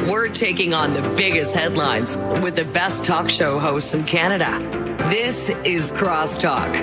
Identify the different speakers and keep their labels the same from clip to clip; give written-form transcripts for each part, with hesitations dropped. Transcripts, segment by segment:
Speaker 1: We're taking on the biggest headlines with the best talk show hosts in Canada. This is Crosstalk.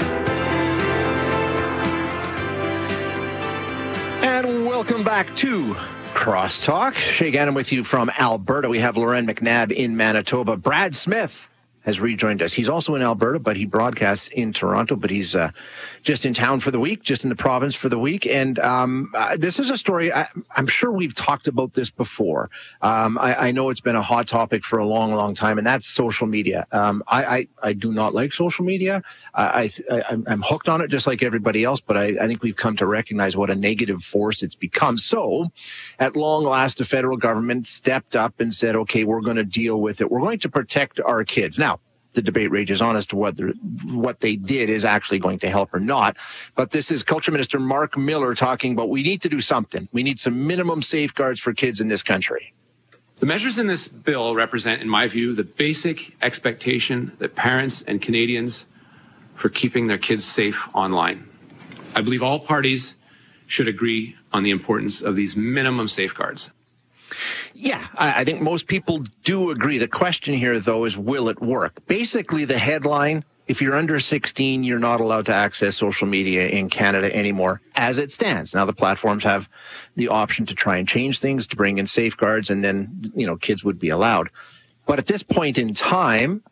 Speaker 2: And welcome back to Crosstalk. Shay Gannon with you from Alberta. We have Lauren McNabb in Manitoba. Brad Smith has rejoined us. He's also in Alberta, but he broadcasts in Toronto, but he's just in town for the week, just in the province for the week. And this is a story, I'm sure we've talked about this before. I know it's been a hot topic for a long, long time, and that's social media. I do not like social media. I'm hooked on it just like everybody else, but I think we've come to recognize what a negative force it's become. So at long last, the federal government stepped up and said, okay, we're going to deal with it. We're going to protect our kids. Now, the debate rages on as to whether what they did is actually going to help or not. But this is Culture Minister Mark Miller talking about we need to do something. We need some minimum safeguards for kids in this country.
Speaker 3: The measures in this bill represent, in my view, the basic expectation that parents and Canadians for keeping their kids safe online. I believe all parties should agree on the importance of these minimum safeguards.
Speaker 2: Yeah, I think most people do agree. The question here, though, is will it work? Basically, the headline, if you're under 16, you're not allowed to access social media in Canada anymore, as it stands. Now, the platforms have the option to try and change things, to bring in safeguards, and then, kids would be allowed. But at this point in time,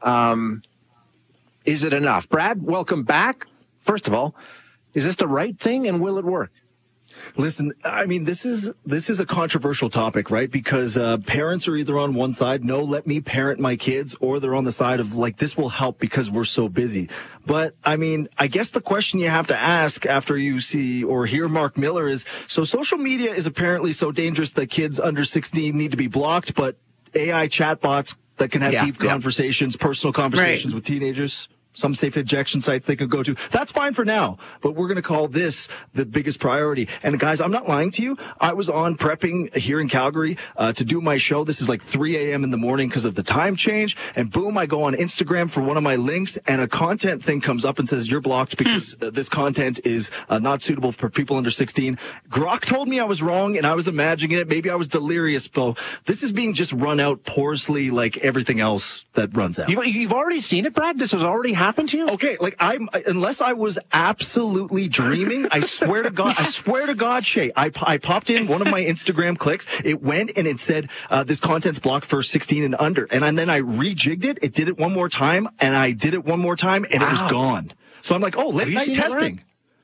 Speaker 2: is it enough? Brad, welcome back. First of all, is this the right thing, and will it work?
Speaker 4: Listen, I mean, this is a controversial topic, right? Because parents are either on one side, no, let me parent my kids, or they're on the side of like, this will help because we're so busy. But I mean, I guess the question you have to ask after you see or hear Mark Miller is, so social media is apparently so dangerous that kids under 16 need to be blocked, but AI chatbots that can have deep conversations, personal conversations with teenagers, some safe ejection sites they could go to. That's fine for now, but we're going to call this the biggest priority. And guys, I'm not lying to you. I was on prepping here in Calgary to do my show. This is like 3 a.m. in the morning because of the time change. And boom, I go on Instagram for one of my links and a content thing comes up and says, you're blocked because this content is not suitable for people under 16. Grok told me I was wrong and I was imagining it. Maybe I was delirious, though. This is being just run out porously like everything else that runs out.
Speaker 2: You've already seen it, Brad? This has already happened to you?
Speaker 4: Okay, like unless I was absolutely dreaming, I swear to God, Shay, I popped in one of my Instagram clicks. It went and it said, this content's blocked for 16 and under. And then I rejigged it. It did it one more time and I did it one more time and it was gone. So I'm like, oh, late night testing.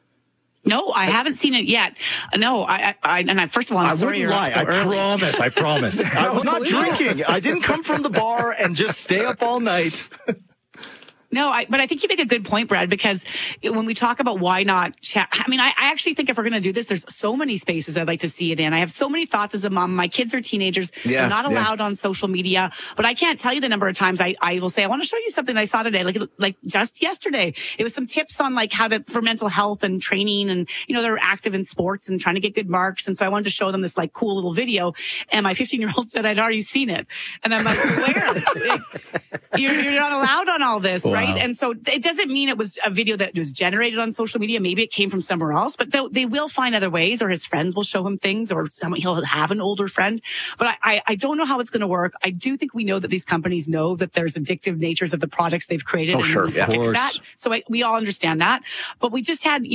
Speaker 5: No, I haven't seen it yet. No, first of all, I'm sorry you're up so early.
Speaker 4: I promise. I was not drinking. I didn't come from the bar and just stay up all night.
Speaker 5: No, but I think you make a good point, Brad, because when we talk about why not chat, I mean, I actually think if we're going to do this, there's so many spaces I'd like to see it in. I have so many thoughts as a mom. My kids are teenagers. They're not allowed on social media, but I can't tell you the number of times I will say, I want to show you something I saw today, like just yesterday. It was some tips on like for mental health and training and, they're active in sports and trying to get good marks. And so I wanted to show them this like cool little video. And my 15-year-old said I'd already seen it. And I'm like, where? You're not allowed on all this, right? And so it doesn't mean it was a video that was generated on social media. Maybe it came from somewhere else, but they will find other ways, or his friends will show him things, or he'll have an older friend. But I don't know how it's going to work. I do think we know that these companies know that there's addictive natures of the products they've created.
Speaker 2: Oh, sure.
Speaker 5: To fix that. So we all understand that. But we just had,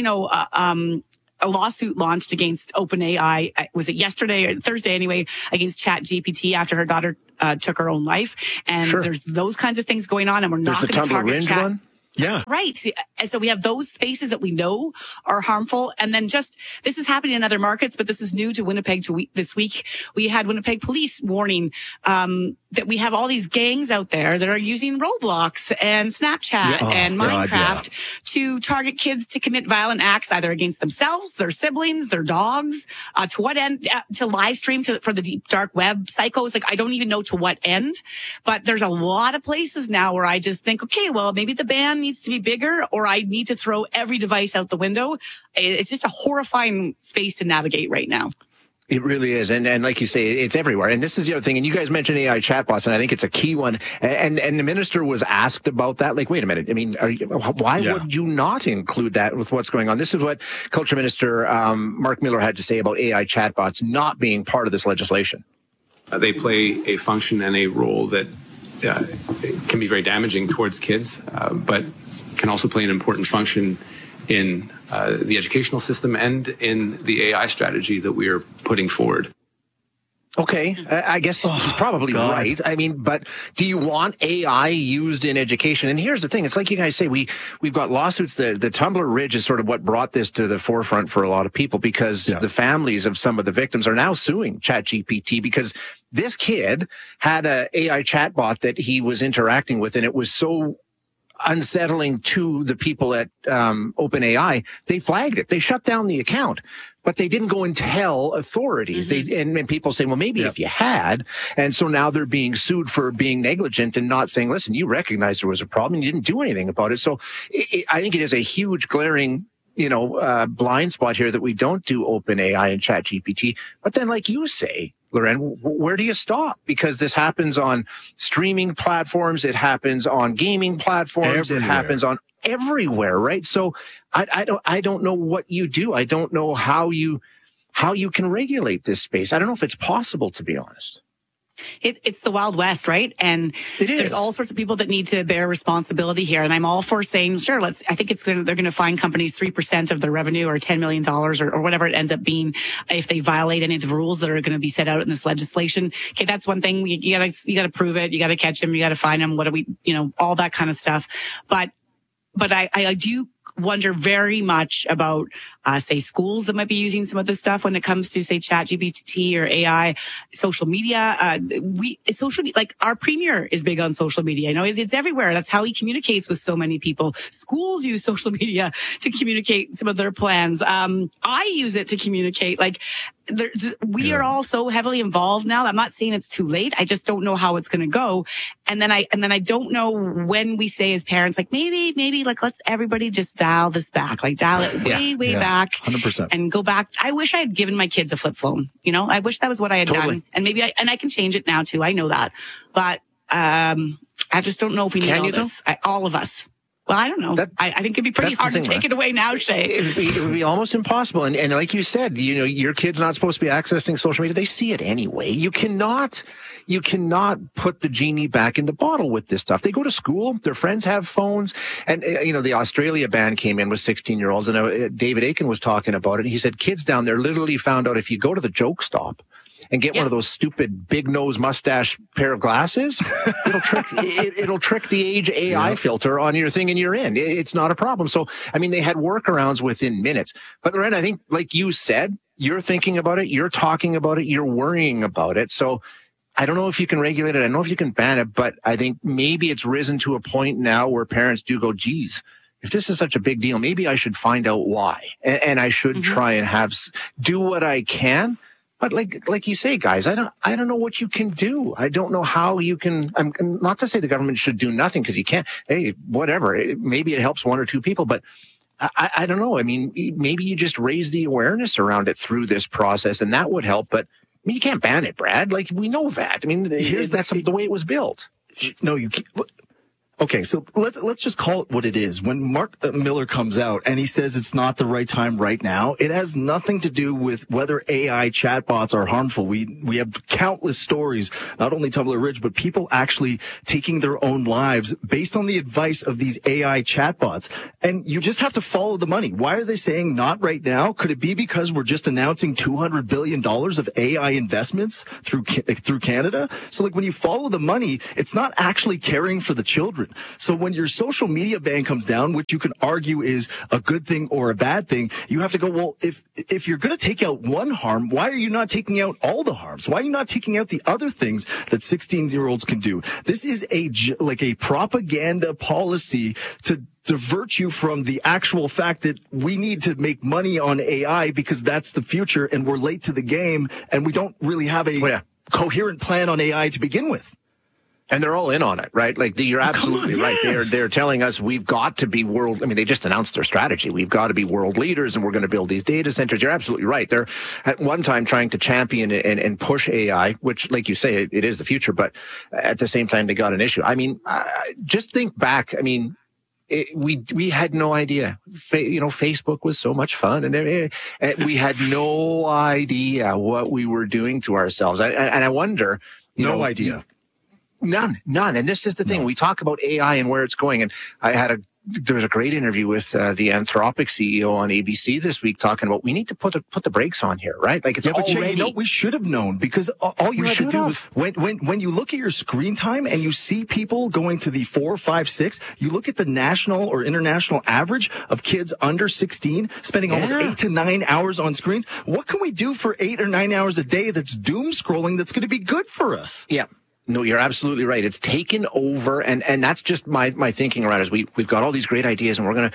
Speaker 5: a lawsuit launched against OpenAI. Was it yesterday or Thursday anyway, against ChatGPT after her daughter took her own life. And there's those kinds of things going on, and we're not going to target Chat.
Speaker 2: One?
Speaker 4: Yeah.
Speaker 5: Right. And so we have those spaces that we know are harmful. And then this is happening in other markets, but this is new to Winnipeg this week. We had Winnipeg police warning, that we have all these gangs out there that are using Roblox and Snapchat and Minecraft to target kids to commit violent acts, either against themselves, their siblings, their dogs, to what end, to live stream for the deep dark web psychos. Like, I don't even know to what end, but there's a lot of places now where I just think, okay, well, maybe the ban needs to be bigger, or I need to throw every device out the window. It's just a horrifying space to navigate right now.
Speaker 2: It really is. And like you say, it's everywhere. And this is the other thing. And you guys mentioned AI chatbots, and I think it's a key one. And the minister was asked about that. Like, wait a minute. I mean, why would you not include that with what's going on? This is what Culture Minister Mark Miller had to say about AI chatbots not being part of this legislation.
Speaker 3: They play a function and a role that can be very damaging towards kids, but can also play an important function in the educational system and in the AI strategy that we are putting forward.
Speaker 2: Okay, I guess he's probably right. I mean, but do you want AI used in education? And here's the thing. It's like you guys say, we've got lawsuits. The Tumblr Ridge is sort of what brought this to the forefront for a lot of people, because the families of some of the victims are now suing ChatGPT because this kid had a AI chatbot that he was interacting with, and it was so unsettling to the people at OpenAI, they flagged it. They shut down the account, but they didn't go and tell authorities. Mm-hmm. And people say, well, maybe if you had. And so now they're being sued for being negligent and not saying, listen, you recognized there was a problem and you didn't do anything about it. So I think it is a huge glaring, blind spot here that we don't do OpenAI and ChatGPT. But then, like you say, Loren, where do you stop? Because this happens on streaming platforms. It happens on gaming platforms. Everywhere. It happens on everywhere, right? So I don't know what you do. I don't know how you can regulate this space. I don't know if it's possible, to be honest.
Speaker 5: It's the Wild West, right? And there's all sorts of people that need to bear responsibility here. And I'm all for saying, sure, I think they're going to fine companies 3% of their revenue or $10 million or whatever it ends up being if they violate any of the rules that are going to be set out in this legislation. Okay, that's one thing. You gotta prove it. You gotta catch them. You gotta find them. What do we, all that kind of stuff. But I do wonder very much about, say, schools that might be using some of this stuff when it comes to, say, ChatGPT or AI, social media. Like our premier is big on social media. It's everywhere. That's how he communicates with so many people. Schools use social media to communicate some of their plans. I use it to communicate. We are all so heavily involved now. I'm not saying it's too late. I just don't know how it's going to go. And then I don't know when we say as parents, maybe let's everybody just dial this back, dial it way back.
Speaker 4: 100%.
Speaker 5: And go back. I wish I had given my kids a flip phone. I wish that was what I had done. And maybe I can change it now too. I know that. But, I just don't know if we need all this. All of us. Well, I don't know. I think it'd be pretty hard to take it away now, Shay.
Speaker 2: It would be almost impossible. And like you said, your kid's not supposed to be accessing social media. They see it anyway. You cannot put the genie back in the bottle with this stuff. They go to school. Their friends have phones. And, the Australia ban came in with 16-year-olds. And David Aiken was talking about it. He said kids down there literally found out if you go to the joke stop and get one of those stupid big nose mustache pair of glasses, it'll trick the age AI filter on your thing and you're in. It's not a problem. So, they had workarounds within minutes. But Loren, I think like you said, you're thinking about it, you're talking about it, you're worrying about it. So I don't know if you can regulate it. I don't know if you can ban it, but I think maybe it's risen to a point now where parents do go, geez, if this is such a big deal, maybe I should find out why. And I should try and do what I can. But like you say, guys, I don't know what you can do. I don't know how you can. I'm not to say the government should do nothing because you can't. Hey, whatever. Maybe it helps one or two people, but I don't know. Maybe you just raise the awareness around it through this process, and that would help. But you can't ban it, Brad. We know that. That's the way it was built.
Speaker 4: No, you can't. Okay, so let's just call it what it is. When Mark Miller comes out and he says it's not the right time right now, it has nothing to do with whether AI chatbots are harmful. We have countless stories, not only Tumblr Ridge, but people actually taking their own lives based on the advice of these AI chatbots. And you just have to follow the money. Why are they saying not right now? Could it be because we're just announcing $200 billion of AI investments through Canada? So when you follow the money, it's not actually caring for the children. So when your social media ban comes down, which you can argue is a good thing or a bad thing, you have to go, well, if you're going to take out one harm, why are you not taking out all the harms? Why are you not taking out the other things that 16-year-olds can do? This is a propaganda policy to divert you from the actual fact that we need to make money on AI because that's the future and we're late to the game and we don't really have a coherent plan on AI to begin with.
Speaker 2: And they're all in on it, right? You're absolutely right. They're telling us we've got to be they just announced their strategy. We've got to be world leaders and we're going to build these data centers. You're absolutely right. They're at one time trying to champion and push AI, which, like you say, it is the future. But at the same time, they got an issue. Just think back. we had no idea. Facebook was so much fun, and we had no idea what we were doing to ourselves. And I wonder,
Speaker 4: no idea.
Speaker 2: None. And this is the thing. We talk about AI and where it's going. And there was a great interview with the Anthropic CEO on ABC this week talking about we need to put the brakes on here, right? Like it's already.
Speaker 4: We should have known, because all you had to do was when you look at your screen time and you see people going to the 4, 5, 6, you look at the national or international average of kids under 16 spending almost 8 to 9 hours on screens. What can we do for 8 or 9 hours a day that's doom scrolling that's going to be good for us?
Speaker 2: Yeah. No, you're absolutely right. It's taken over, and that's just my thinking around it. We've got all these great ideas, and we're gonna.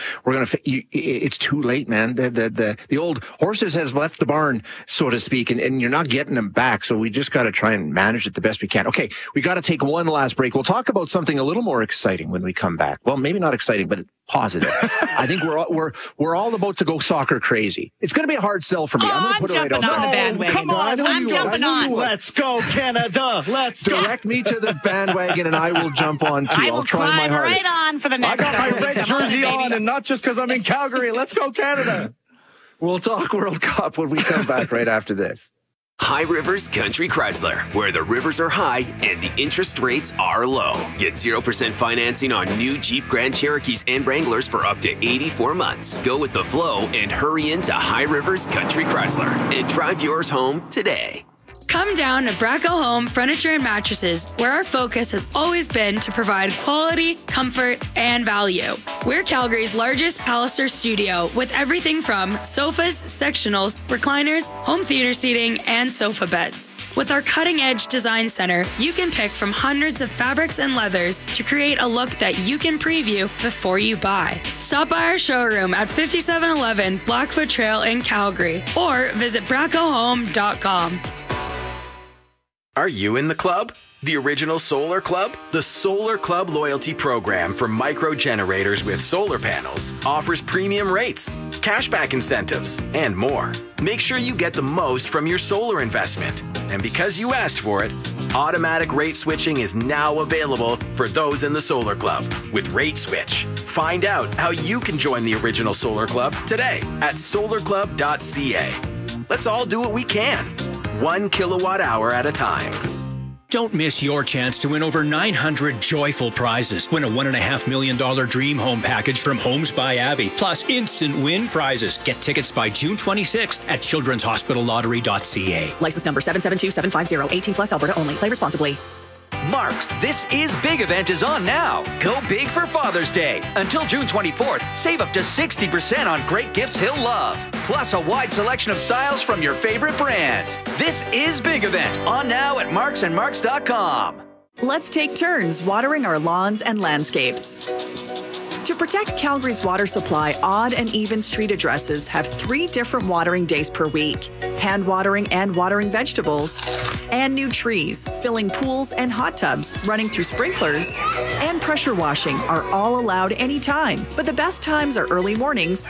Speaker 2: It's too late, man. The old horses has left the barn, so to speak, and you're not getting them back. So we just got to try and manage it the best we can. Okay, we got to take one last break. We'll talk about something a little more exciting when we come back. Well, maybe not exciting, but positive. I think we're all about to go soccer crazy. It's going to be a hard sell for me. I'm going to put it right out there.
Speaker 5: On the bandwagon.
Speaker 4: Come on,
Speaker 5: I'm jumping on.
Speaker 4: Let's go, Canada. Let's go.
Speaker 2: Direct me to the bandwagon, and I will jump on too.
Speaker 5: I will
Speaker 2: try my hardest.
Speaker 5: right on for the next.
Speaker 4: I got my red jersey on, and not just because I'm in Calgary. Let's go, Canada.
Speaker 2: We'll talk World Cup when we come back right after this.
Speaker 6: High Rivers Country Chrysler, where the rivers are high and the interest rates are low. Get 0% financing on new Jeep Grand Cherokees and Wranglers for up to 84 months. Go with the flow and hurry into High Rivers Country Chrysler and drive yours home today.
Speaker 7: Come down to Braco Home Furniture and Mattresses, where our focus has always been to provide quality, comfort, and value. We're Calgary's largest Palliser studio with everything from sofas, sectionals, recliners, home theater seating, and sofa beds. With our cutting-edge design center, you can pick from hundreds of fabrics and leathers to create a look that you can preview before you buy. Stop by our showroom at 5711 Blackfoot Trail in Calgary or visit bracohome.com.
Speaker 6: Are you in the club? The original Solar Club? The Solar Club loyalty program for micro generators with solar panels offers premium rates, cashback incentives, and more. Make sure you get the most from your solar investment. And because you asked for it, automatic rate switching is now available for those in the Solar Club with Rate Switch. Find out how you can join the original Solar Club today at solarclub.ca. Let's all do what we can, 1 kilowatt hour at a time.
Speaker 8: Don't miss your chance to win over 900 joyful prizes. Win a $1.5 million dream home package from Homes by Avi, plus instant win prizes. Get tickets by June 26th at childrenshospitallottery.ca.
Speaker 9: License number 772750, 18 plus Alberta only. Play responsibly.
Speaker 10: Mark's This Is Big event is on now. Go big for Father's Day. Until June 24th, save up to 60% on great gifts he'll love. Plus a wide selection of styles from your favorite brands. This Is Big event on now at marksandmarks.com.
Speaker 9: Let's take turns watering our lawns and landscapes. To protect Calgary's water supply, odd and even street addresses have 3 different watering days per week. Hand watering and watering vegetables. And new trees, filling pools and hot tubs, running through sprinklers. And pressure washing are all allowed anytime. But the best times are early mornings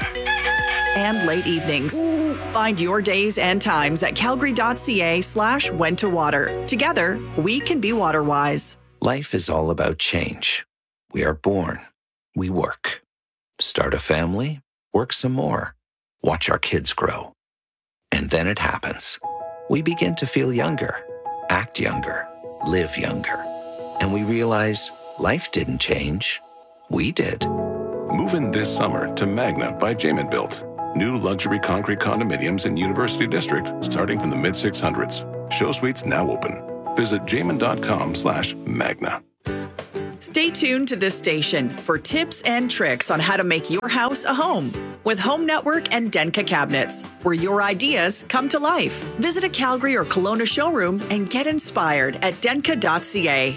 Speaker 9: and late evenings. Find your days and times at calgary.ca/when to water. Together, we can be water wise.
Speaker 11: Life is all about change. We are born. We work. Start a family, work some more, watch our kids grow. And then it happens. We begin to feel younger, act younger, live younger. And we realize life didn't change. We did.
Speaker 12: Move in this summer to Magna by Jamin Built. New luxury concrete condominiums in University District starting from the mid-600s. Show suites now open. Visit jamin.com/Magna.
Speaker 9: Stay tuned to this station for tips and tricks on how to make your house a home with Home Network and Denka Cabinets, where your ideas come to life. Visit a Calgary or Kelowna showroom and get inspired at denka.ca.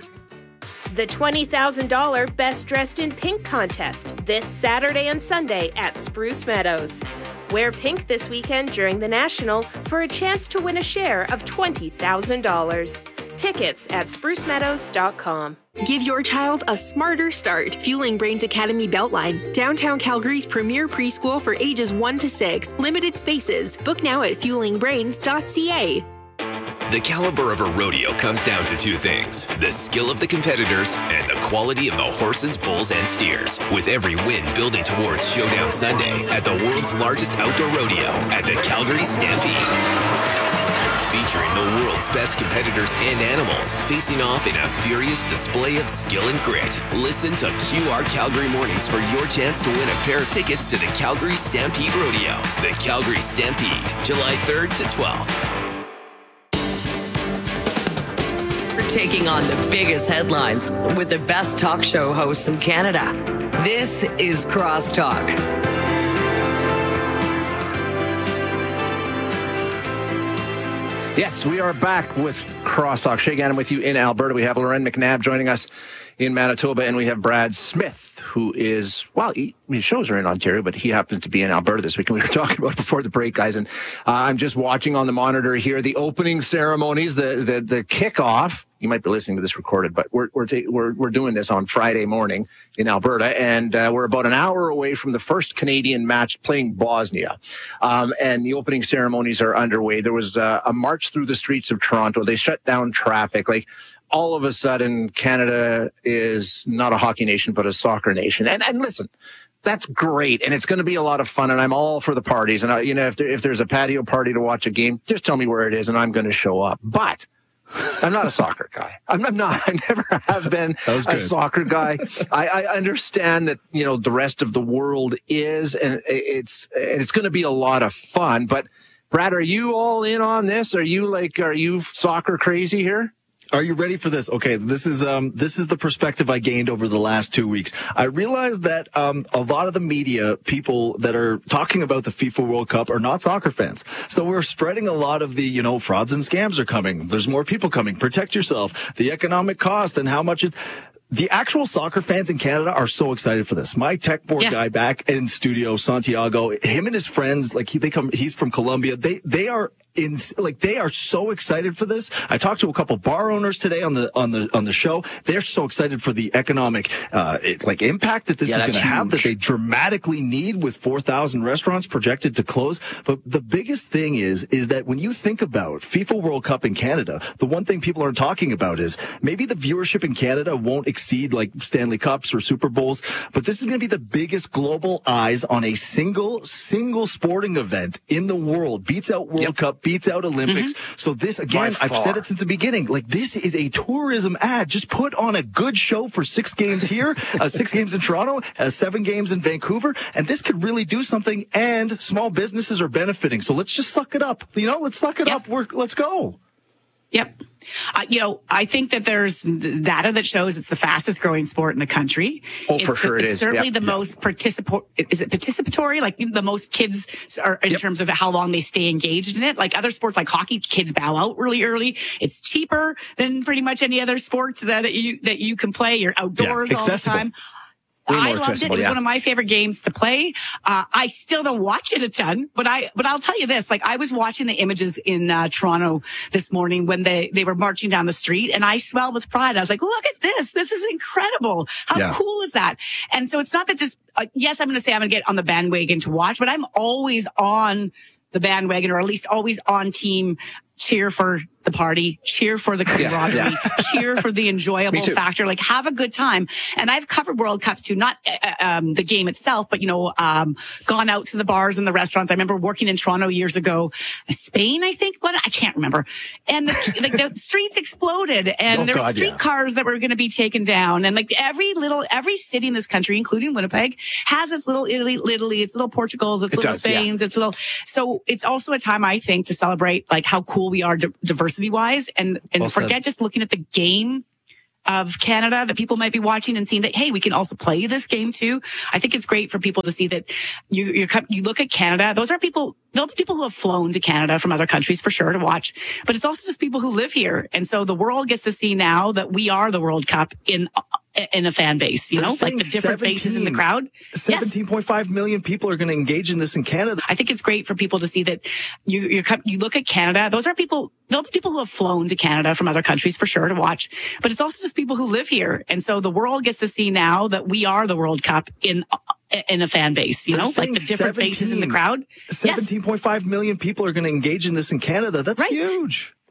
Speaker 13: The $20,000 Best Dressed in Pink contest this Saturday and Sunday at Spruce Meadows. Wear pink this weekend during the National for a chance to win a share of $20,000. Tickets at sprucemeadows.com.
Speaker 14: Give your child a smarter start. Fueling Brains Academy Beltline, downtown Calgary's premier preschool for ages 1 to 6. Limited spaces. Book now at fuelingbrains.ca.
Speaker 15: The caliber of a rodeo comes down to two things: the skill of the competitors and the quality of the horses, bulls, and steers. With every win building towards Showdown Sunday at the world's largest outdoor rodeo at the Calgary Stampede. Featuring the world's best competitors and animals facing off in a furious display of skill and grit. Listen to QR Calgary Mornings for your chance to win a pair of tickets to the Calgary Stampede Rodeo. The Calgary Stampede, July 3rd to 12th.
Speaker 1: We're taking on the biggest headlines with the best talk show hosts in Canada. This is Crosstalk.
Speaker 2: Yes, we are back with Crosstalk. Shay Gannon with you in Alberta. We have Lauren McNabb joining us in Manitoba, and we have Brad Smith, who is, well, his shows are in Ontario, but he happens to be in Alberta this week. And we were talking about it before the break, guys, and I'm just watching on the monitor here the opening ceremonies, the kickoff. You might be listening to this recorded, but we're doing this on Friday morning in Alberta, and we're about an hour away from the first Canadian match playing Bosnia. And the opening ceremonies are underway. There was a march through the streets of Toronto. They shut down traffic. Like, all of a sudden, Canada is not a hockey nation, but a soccer nation. And listen, that's great, and it's going to be a lot of fun, and I'm all for the parties. And if there's a patio party to watch a game, just tell me where it is, and I'm going to show up. But I'm not a soccer guy. I'm not. I never have been a soccer guy. I understand that, the rest of the world is, and it's going to be a lot of fun. But Brad, are you all in on this? Are you soccer crazy here?
Speaker 4: Are you ready for this? Okay, this is the perspective I gained over the last 2 weeks. I realized that a lot of the media people that are talking about the FIFA World Cup are not soccer fans. So we're spreading a lot of the, frauds and scams are coming. There's more people coming. Protect yourself. The economic cost and how much it's... The actual soccer fans in Canada are so excited for this. My tech board guy back in studio, Santiago, him and his friends, he's from Colombia. They are so excited for this. I talked to a couple bar owners today on the show. They're so excited for the economic impact that this is going to have, that they dramatically need, with 4,000 restaurants projected to close. But the biggest thing is that when you think about FIFA World Cup in Canada, the one thing people aren't talking about is maybe the viewership in Canada won't exceed like Stanley Cups or Super Bowls, but this is going to be the biggest global eyes on a single sporting event in the world. Beats out World Cup, beats out Olympics. So this, again, I've said it since the beginning, this is a tourism ad. Just put on a good show for 6 games here, 6 games in Toronto, 7 games in Vancouver, and this could really do something, and small businesses are benefiting. So let's just suck it up. Let's suck it up. Let's go.
Speaker 5: Yep. I think that there's data that shows it's the fastest growing sport in the country.
Speaker 2: Oh, for sure it is.
Speaker 5: It's certainly the most participatory? Like the most kids are in terms of how long they stay engaged in it. Like other sports like hockey, kids bow out really early. It's cheaper than pretty much any other sports that you can play. You're outdoors all the time. I loved it. It was one of my favorite games to play. I still don't watch it a ton, but I'll tell you this, I was watching the images in Toronto this morning when they were marching down the street, and I swelled with pride. I was like, look at this. This is incredible. How cool is that? And so it's not that just, yes, I'm going to say I'm going to get on the bandwagon to watch, but I'm always on the bandwagon, or at least always on team cheer for the party, cheer for the camaraderie, cheer for the enjoyable factor, have a good time. And I've covered World Cups too, not the game itself, but, gone out to the bars and the restaurants. I remember working in Toronto years ago, Spain, I think, I can't remember. And the streets exploded, and there were streetcars that were going to be taken down. And every city in this country, including Winnipeg, has its little Italy, its little Portugals, its little Spains, its little, so it's also a time, I think, to celebrate how cool we are diversity-wise, and forget just looking at the game of Canada that people might be watching and seeing that, hey, we can also play this game too. I think it's great for people to see that you look at Canada. There'll be people who have flown to Canada from other countries for sure to watch, but it's also just people who live here. And so the world gets to see now that we are the World Cup in a fan base, the different faces in the crowd.
Speaker 4: 17.5 million people are going to engage in this in Canada.
Speaker 5: I think it's great for people to see that you look at Canada. There'll be people who have flown to Canada from other countries for sure to watch, but it's also just people who live here. And so the world gets to see now that we are the World Cup in a fan base, the different faces in the crowd.
Speaker 4: 17.5 million people are going to engage in this in Canada. That's huge.